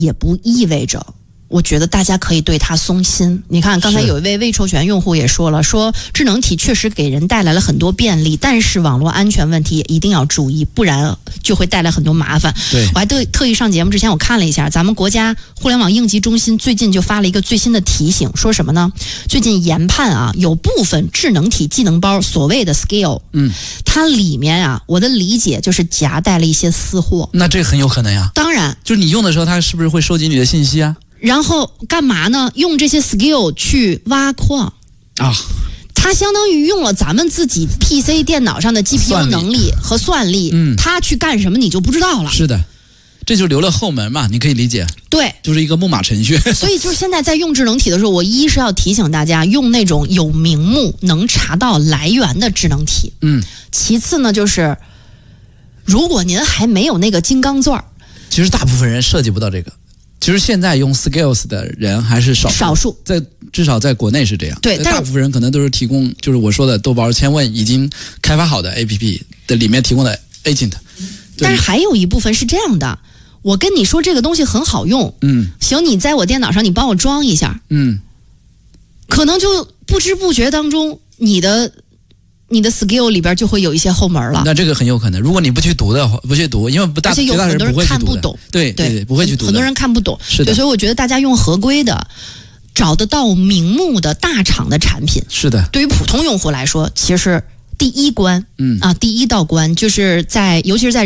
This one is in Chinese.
也不意味着我觉得大家可以对它松心。你看刚才有一位未授权用户也说了，说智能体确实给人带来了很多便利，但是网络安全问题也一定要注意，不然就会带来很多麻烦。 对， 我还特意上节目之前我看了一下，咱们国家互联网应急中心最近就发了一个最新的提醒，说什么呢？最近研判啊，有部分智能体技能包，所谓的 skill， 它里面啊，我的理解就是夹带了一些私货。 那这很有可能呀。 当然， 就是你用的时候，它是不是会收集你的信息啊？ 然后干嘛呢？用这些 skill 去挖矿啊， 它相当于用了咱们自己 PC 电脑上的 GPU 能力和算力，它去干什么你就不知道了。 是的，这就留了后门嘛，你可以理解。 对， 就是一个木马程序。 所以就是现在在用智能体的时候，我一是要提醒大家用那种有名目能查到来源的智能体，其次呢就是如果您还没有那个金刚钻， 其实大部分人涉及不到这个。其实现在用 skills 的人还是少数，至少在国内是这样。 对， 大部分人可能都是提供，就是我说的豆包、千问已经开发好的 APP 的里面提供的 agent。 但是还有一部分是这样的，我跟你说这个东西很好用，行，你在我电脑上你帮我装一下，可能就不知不觉当中你的 skill 里边就会有一些后门了。 那这个很有可能，如果你不去读的话，因为而且有很多人看不懂， 对，不会去读的， 很多人看不懂， 是的。 所以我觉得大家用合规的、找得到名目的大厂的产品， 是的。 对于普通用户来说，其实第一关，第一道关就是尤其是在